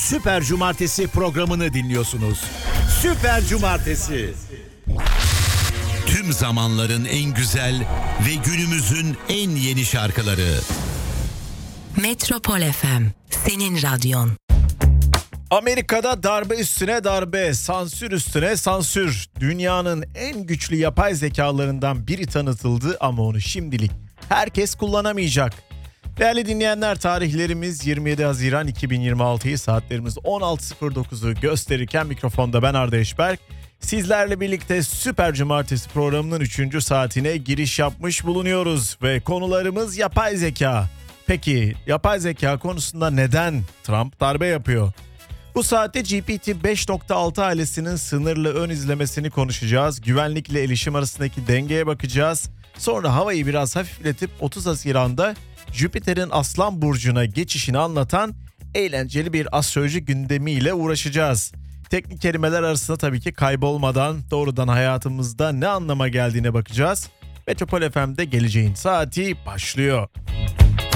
Süper Cumartesi programını dinliyorsunuz. Süper Cumartesi. Tüm zamanların en güzel ve günümüzün en yeni şarkıları. Metropol FM, senin radyon. Amerika'da darbe üstüne darbe, sansür üstüne sansür. Dünyanın en güçlü yapay zekalarından biri tanıtıldı ama onu şimdilik herkes kullanamayacak. Değerli dinleyenler, tarihlerimiz 27 Haziran 2026'yı, saatlerimiz 16.09'u gösterirken mikrofonda ben Arda Eşberk. Sizlerle birlikte Süper Cumartesi programının 3. saatine giriş yapmış bulunuyoruz ve konularımız yapay zeka. Peki yapay zeka konusunda neden Trump darbe yapıyor? Bu saatte GPT 5.6 ailesinin sınırlı ön izlemesini konuşacağız. Güvenlikle erişim arasındaki dengeye bakacağız. Sonra havayı biraz hafifletip 30 Haziran'da Jüpiter'in Aslan Burcu'na geçişini anlatan eğlenceli bir astroloji gündemiyle uğraşacağız. Teknik kelimeler arasında tabii ki kaybolmadan doğrudan hayatımızda ne anlama geldiğine bakacağız. Metropol FM'de geleceğin saati başlıyor.